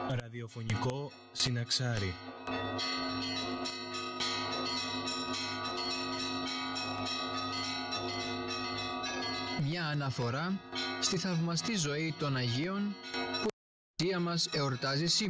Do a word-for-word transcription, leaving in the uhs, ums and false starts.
Ραδιοφωνικό Συναξάρι. Μια αναφορά στη θαυμαστή ζωή των Αγίων που η Εκκλησία μας εορτάζει σήμερα.